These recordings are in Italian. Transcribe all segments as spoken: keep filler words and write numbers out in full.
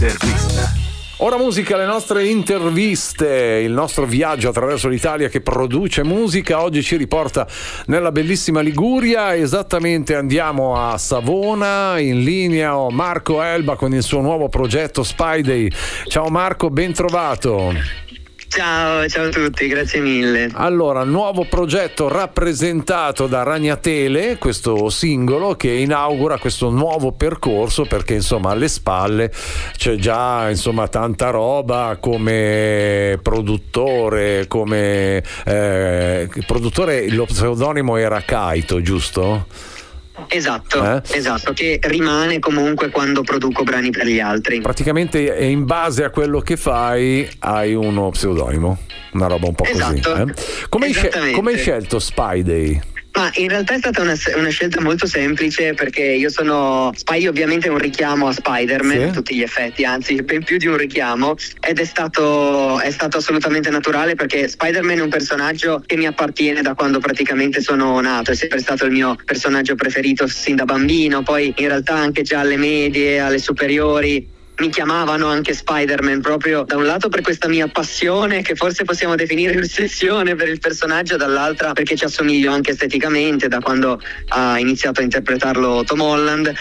Intervista. Ora musica, le nostre interviste, il nostro viaggio attraverso l'Italia che produce musica. Oggi ci riporta nella bellissima Liguria, esattamente andiamo a Savona. In linea ho Marco Elba con il suo nuovo progetto Spidey. Ciao Marco, ben trovato. Ciao, ciao a tutti, grazie mille. Allora, nuovo progetto rappresentato da Ragnatele, questo singolo che inaugura questo nuovo percorso, perché insomma alle spalle c'è già insomma tanta roba come produttore, come eh, produttore, lo pseudonimo era Kaito, giusto? Esatto, eh? esatto, che rimane comunque quando produco brani per gli altri. Praticamente in base a quello che fai hai uno pseudonimo, una roba un po' esatto. così. Eh? Come hai scel- come hai scelto Spidey? Ma in realtà è stata una, una scelta molto semplice, perché io sono Spidey, ovviamente è un richiamo a Spider-Man, sì, a tutti gli effetti, anzi ben più di un richiamo, ed è stato, è stato assolutamente naturale, perché Spider-Man è un personaggio che mi appartiene da quando praticamente sono nato, è sempre stato il mio personaggio preferito sin da bambino. Poi in realtà anche già alle medie, alle superiori mi chiamavano anche Spider-Man, proprio da un lato per questa mia passione, che forse possiamo definire ossessione per il personaggio, dall'altra perché ci assomiglio anche esteticamente da quando ha iniziato a interpretarlo Tom Holland,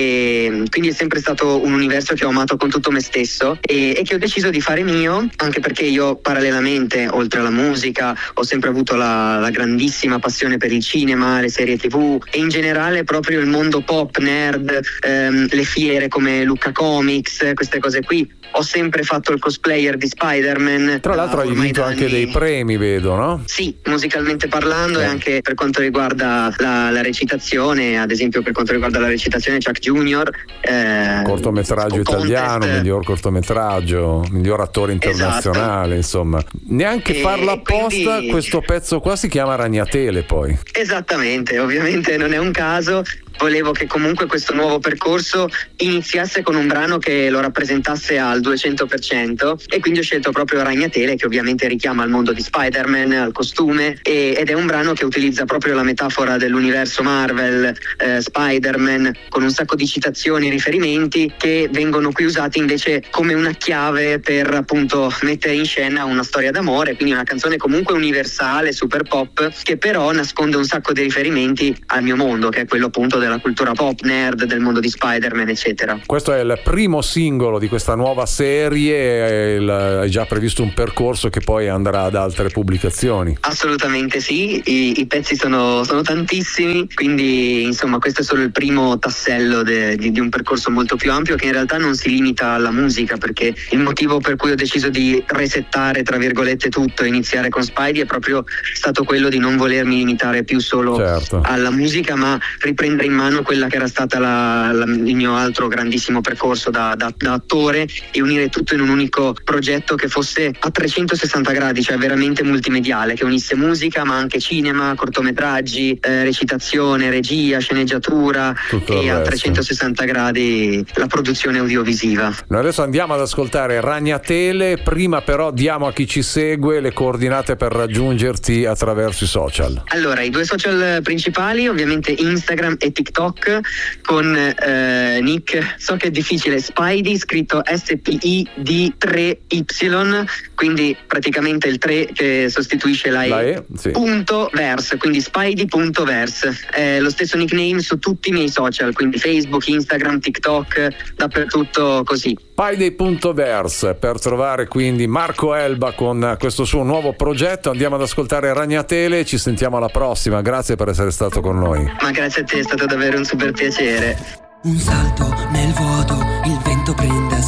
e quindi è sempre stato un universo che ho amato con tutto me stesso e, e che ho deciso di fare mio, anche perché io parallelamente, oltre alla musica, ho sempre avuto la, la grandissima passione per il cinema, le serie tv e in generale proprio il mondo pop, nerd, ehm, le fiere come Lucca Comics, queste cose qui. Ho sempre fatto il cosplayer di Spider-Man. Tra l'altro hai vinto anche dei premi, vedo, no? Sì, musicalmente parlando, eh. e anche per quanto riguarda la, la recitazione, ad esempio per quanto riguarda la recitazione Chuck Junior Eh, cortometraggio italiano, miglior cortometraggio, miglior attore internazionale, esatto. Insomma. Neanche e farlo apposta, quindi questo pezzo qua si chiama Ragnatele poi. Esattamente, ovviamente non è un caso. Volevo che comunque questo nuovo percorso iniziasse con un brano che lo rappresentasse al duecento per cento, e quindi ho scelto proprio Ragnatele, che ovviamente richiama al mondo di Spider-Man, al costume, e, ed è un brano che utilizza proprio la metafora dell'universo Marvel, eh, Spider-Man, con un sacco di citazioni e riferimenti che vengono qui usati invece come una chiave per appunto mettere in scena una storia d'amore, quindi una canzone comunque universale, super pop, che però nasconde un sacco di riferimenti al mio mondo, che è quello appunto del la cultura pop, nerd, del mondo di Spider-Man, eccetera. Questo è il primo singolo di questa nuova serie, hai già previsto un percorso che poi andrà ad altre pubblicazioni? Assolutamente sì, i, i pezzi sono, sono tantissimi, quindi insomma questo è solo il primo tassello de, di, di un percorso molto più ampio, che in realtà non si limita alla musica, perché il motivo per cui ho deciso di resettare tra virgolette tutto e iniziare con Spidey è proprio stato quello di non volermi limitare più solo certo. alla musica, ma riprendere in mano quella che era stata la, la, il mio altro grandissimo percorso da, da, da attore, e unire tutto in un unico progetto che fosse a trecentosessanta gradi, cioè veramente multimediale, che unisse musica ma anche cinema, cortometraggi, eh, recitazione, regia, sceneggiatura tutto e a trecentosessanta gradi la produzione audiovisiva. Noi adesso andiamo ad ascoltare Ragnatele, prima però diamo a chi ci segue le coordinate per raggiungerti attraverso i social. Allora, i due social principali, ovviamente Instagram e TikTok, con eh, nick, so che è difficile, Spidey scritto S P I D tre Y, quindi praticamente il tre che sostituisce la E, la e sì. punto verse, quindi Spidey.verse, è lo stesso nickname su tutti i miei social, quindi Facebook, Instagram, TikTok, dappertutto così. Spidey.verse per trovare quindi Marco Elba con questo suo nuovo progetto. Andiamo ad ascoltare Ragnatele, ci sentiamo alla prossima, grazie per essere stato con noi. Ma grazie a te, è stato davvero un super piacere. Un salto nel vuoto, il vento prende a